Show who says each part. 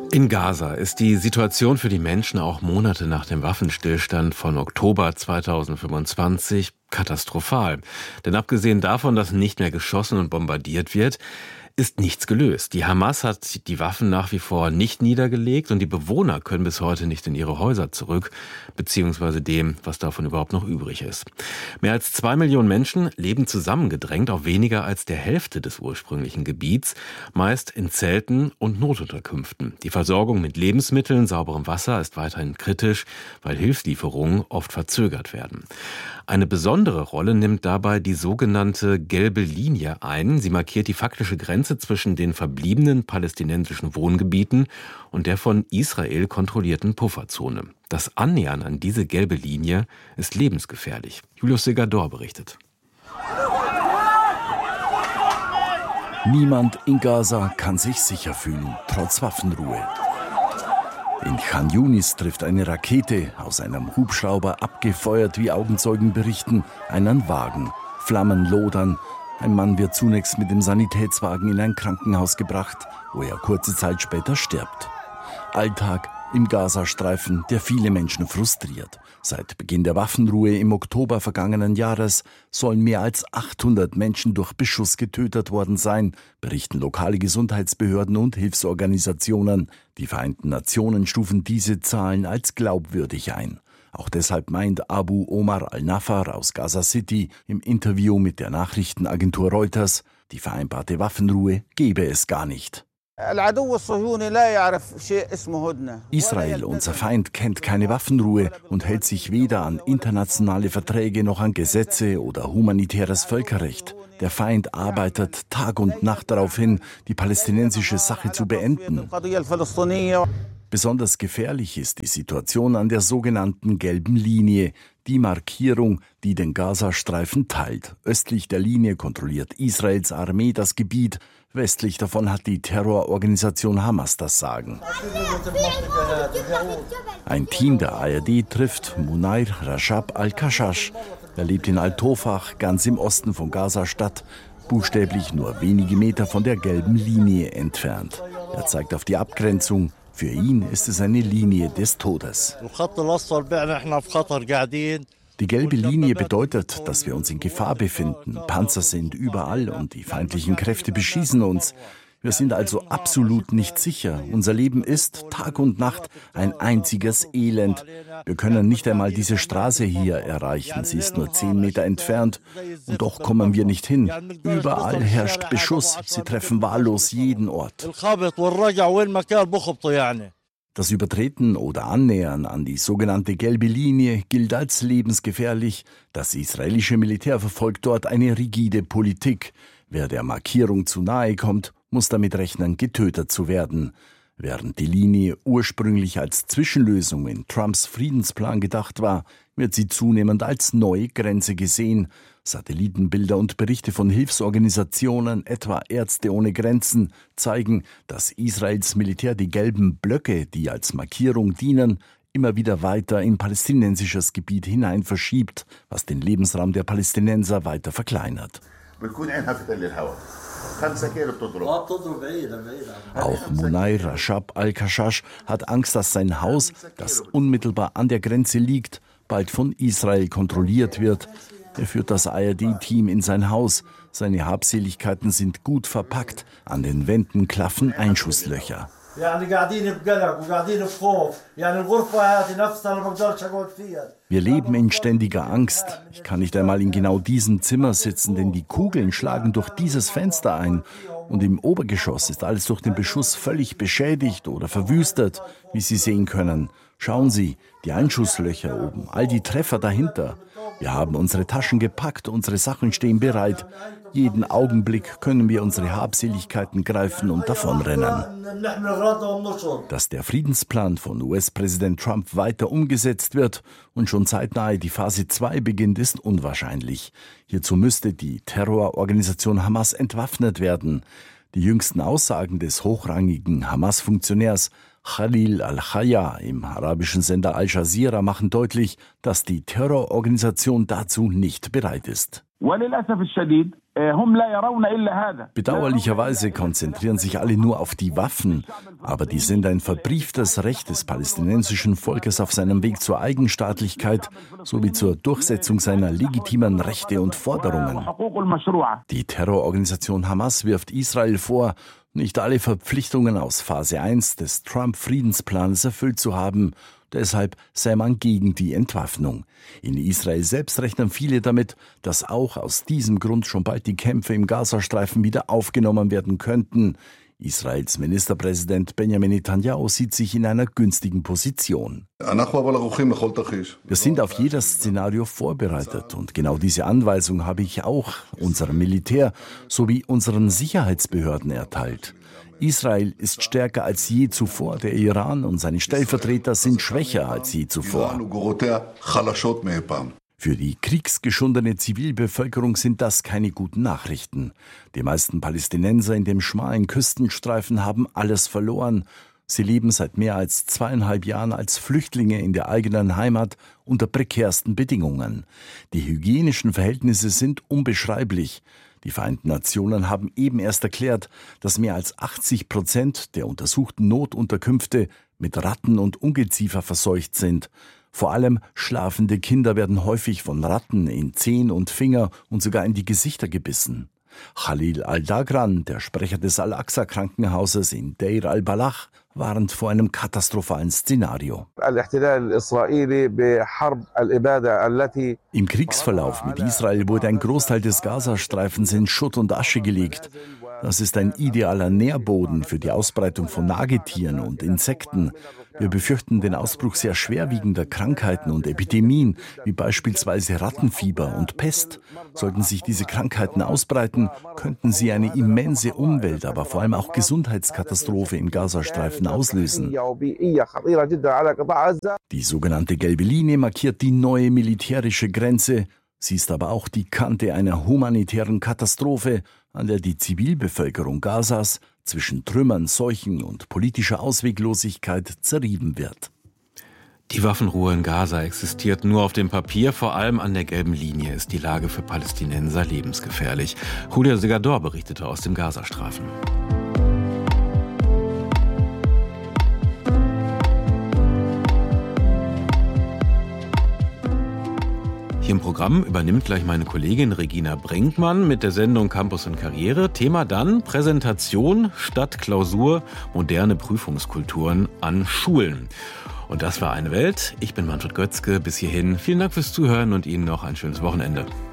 Speaker 1: In Gaza ist die Situation für die Menschen auch Monate nach dem Waffenstillstand von Oktober 2025 katastrophal. Denn abgesehen davon, dass nicht mehr geschossen und bombardiert wird, ist nichts gelöst. Die Hamas hat die Waffen nach wie vor nicht niedergelegt und die Bewohner können bis heute nicht in ihre Häuser zurück, beziehungsweise dem, was davon überhaupt noch übrig ist. Mehr als 2 Millionen Menschen leben zusammengedrängt auf weniger als der Hälfte des ursprünglichen Gebiets, meist in Zelten und Notunterkünften. Die Versorgung mit Lebensmitteln, sauberem Wasser ist weiterhin kritisch, weil Hilfslieferungen oft verzögert werden. Eine besondere Rolle nimmt dabei die sogenannte gelbe Linie ein. Sie markiert die faktische Grenze zwischen den verbliebenen palästinensischen Wohngebieten und der von Israel kontrollierten Pufferzone. Das Annähern an diese gelbe Linie ist lebensgefährlich. Julius Segador berichtet.
Speaker 2: Niemand in Gaza kann sich sicher fühlen, trotz Waffenruhe. In Khan Yunis trifft eine Rakete, aus einem Hubschrauber abgefeuert, wie Augenzeugen berichten, einen Wagen. Flammen lodern. Ein Mann wird zunächst mit dem Sanitätswagen in ein Krankenhaus gebracht, wo er kurze Zeit später stirbt. Alltag im Gazastreifen, der viele Menschen frustriert. Seit Beginn der Waffenruhe im Oktober vergangenen Jahres sollen mehr als 800 Menschen durch Beschuss getötet worden sein, berichten lokale Gesundheitsbehörden und Hilfsorganisationen. Die Vereinten Nationen stufen diese Zahlen als glaubwürdig ein. Auch deshalb meint Abu Omar al-Nafar aus Gaza City im Interview mit der Nachrichtenagentur Reuters, die vereinbarte Waffenruhe gebe es gar nicht. Israel, unser Feind, kennt keine Waffenruhe und hält sich weder an internationale Verträge noch an Gesetze oder humanitäres Völkerrecht. Der Feind arbeitet Tag und Nacht darauf hin, die palästinensische Sache zu beenden. Besonders gefährlich ist die Situation an der sogenannten gelben Linie, die Markierung, die den Gazastreifen teilt. Östlich der Linie kontrolliert Israels Armee das Gebiet, westlich davon hat die Terrororganisation Hamas das Sagen. Ein Team der ARD trifft Munair Rajab al-Kashash. Er lebt in Al-Tofach, ganz im Osten von Gaza-Stadt, buchstäblich nur wenige Meter von der gelben Linie entfernt. Er zeigt auf die Abgrenzung. Für ihn ist es eine Linie des Todes. Die gelbe Linie bedeutet, dass wir uns in Gefahr befinden. Panzer sind überall und die feindlichen Kräfte beschießen uns. Wir sind also absolut nicht sicher. Unser Leben ist Tag und Nacht ein einziges Elend. Wir können nicht einmal diese Straße hier erreichen. Sie ist nur 10 Meter entfernt. Und doch kommen wir nicht hin. Überall herrscht Beschuss. Sie treffen wahllos jeden Ort. Das Übertreten oder Annähern an die sogenannte gelbe Linie gilt als lebensgefährlich. Das israelische Militär verfolgt dort eine rigide Politik. Wer der Markierung zu nahe kommt, muss damit rechnen, getötet zu werden. Während die Linie ursprünglich als Zwischenlösung in Trumps Friedensplan gedacht war, wird sie zunehmend als neue Grenze gesehen. Satellitenbilder und Berichte von Hilfsorganisationen, etwa Ärzte ohne Grenzen, zeigen, dass Israels Militär die gelben Blöcke, die als Markierung dienen, immer wieder weiter in palästinensisches Gebiet hinein verschiebt, was den Lebensraum der Palästinenser weiter verkleinert. Auch Munair Rajab al-Kashash hat Angst, dass sein Haus, das unmittelbar an der Grenze liegt, bald von Israel kontrolliert wird. Er führt das ARD-Team in sein Haus. Seine Habseligkeiten sind gut verpackt. An den Wänden klaffen Einschusslöcher. Wir leben in ständiger Angst. Ich kann nicht einmal in genau diesem Zimmer sitzen, denn die Kugeln schlagen durch dieses Fenster ein. Und im Obergeschoss ist alles durch den Beschuss völlig beschädigt oder verwüstet, wie Sie sehen können. Schauen Sie, die Einschusslöcher oben, all die Treffer dahinter. Wir haben unsere Taschen gepackt, unsere Sachen stehen bereit. Jeden Augenblick können wir unsere Habseligkeiten greifen und davonrennen. Dass der Friedensplan von US-Präsident Trump weiter umgesetzt wird und schon zeitnah die Phase 2 beginnt, ist unwahrscheinlich. Hierzu müsste die Terrororganisation Hamas entwaffnet werden. Die jüngsten Aussagen des hochrangigen Hamas-Funktionärs Khalil al-Hayya im arabischen Sender Al Jazeera machen deutlich, dass die Terrororganisation dazu nicht bereit ist. Bedauerlicherweise konzentrieren sich alle nur auf die Waffen, aber die sind ein verbrieftes Recht des palästinensischen Volkes auf seinem Weg zur Eigenstaatlichkeit sowie zur Durchsetzung seiner legitimen Rechte und Forderungen. Die Terrororganisation Hamas wirft Israel vor, nicht alle Verpflichtungen aus Phase 1 des Trump-Friedensplans erfüllt zu haben. Deshalb sei man gegen die Entwaffnung. In Israel selbst rechnen viele damit, dass auch aus diesem Grund schon bald die Kämpfe im Gazastreifen wieder aufgenommen werden könnten. Israels Ministerpräsident Benjamin Netanyahu sieht sich in einer günstigen Position. Wir sind auf jedes Szenario vorbereitet und genau diese Anweisung habe ich auch unserem Militär sowie unseren Sicherheitsbehörden erteilt. Israel ist stärker als je zuvor, der Iran und seine Stellvertreter sind schwächer als je zuvor. Für die kriegsgeschundene Zivilbevölkerung sind das keine guten Nachrichten. Die meisten Palästinenser in dem schmalen Küstenstreifen haben alles verloren. Sie leben seit mehr als 2,5 Jahren als Flüchtlinge in der eigenen Heimat unter prekärsten Bedingungen. Die hygienischen Verhältnisse sind unbeschreiblich. Die Vereinten Nationen haben eben erst erklärt, dass mehr als 80% der untersuchten Notunterkünfte mit Ratten und Ungeziefer verseucht sind. Vor allem schlafende Kinder werden häufig von Ratten in Zehen und Finger und sogar in die Gesichter gebissen. Khalil al-Dagran, der Sprecher des Al-Aqsa-Krankenhauses in Deir al-Balach, warnt vor einem katastrophalen Szenario. Im Kriegsverlauf mit Israel wurde ein Großteil des Gazastreifens in Schutt und Asche gelegt. Das ist ein idealer Nährboden für die Ausbreitung von Nagetieren und Insekten. Wir befürchten den Ausbruch sehr schwerwiegender Krankheiten und Epidemien, wie beispielsweise Rattenfieber und Pest. Sollten sich diese Krankheiten ausbreiten, könnten sie eine immense Umwelt-, aber vor allem auch Gesundheitskatastrophe im Gazastreifen auslösen. Die sogenannte gelbe Linie markiert die neue militärische Grenze. Sie ist aber auch die Kante einer humanitären Katastrophe, an der die Zivilbevölkerung Gazas zwischen Trümmern, Seuchen und politischer Ausweglosigkeit zerrieben wird.
Speaker 1: Die Waffenruhe in Gaza existiert nur auf dem Papier. Vor allem an der gelben Linie ist die Lage für Palästinenser lebensgefährlich. Julia Segador berichtete aus dem Gazastreifen. Hier im Programm übernimmt gleich meine Kollegin Regina Brinkmann mit der Sendung Campus und Karriere. Thema dann Präsentation statt Klausur, moderne Prüfungskulturen an Schulen. Und das war eine Welt. Ich bin Manfred Götzke. Bis hierhin vielen Dank fürs Zuhören und Ihnen noch ein schönes Wochenende.